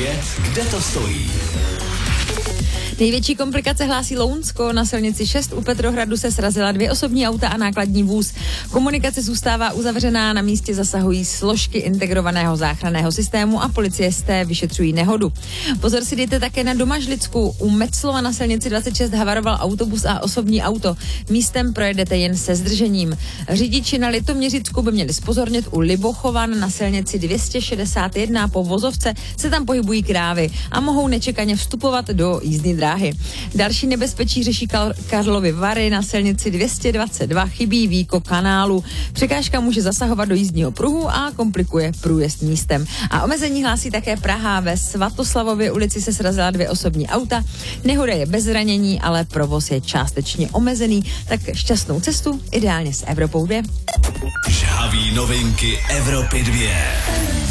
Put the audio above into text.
kde to stojí. Největší komplikace hlásí Lounsko. Na silnici 6 u Petrohradu se srazila 2 osobní auta a nákladní vůz. Komunikace zůstává uzavřená, na místě zasahují složky integrovaného záchranného systému a policisté vyšetřují nehodu. Pozor si dejte také na Domažlicku. U Metzlova na silnici 26 havaroval autobus a osobní auto. Místem projedete jen se zdržením. Řidiči na Litoměřicku by měli zpozornit u Libochovan na silnici 261 po vozovce se tam pohybují krávy a mohou nečekaně vstupovat do jízdní dráhy. Další nebezpečí řeší Karlovy Vary na silnici 222, chybí výkop kanálu. Překážka může zasahovat do jízdního pruhu a komplikuje průjezd místem. A omezení hlásí také Praha. Ve Svatoslavově ulici se srazila 2 osobní auta. Nehoda je bez zranění, ale provoz je částečně omezený. Tak šťastnou cestu, ideálně s Evropou 2. Žhaví novinky Evropy 2.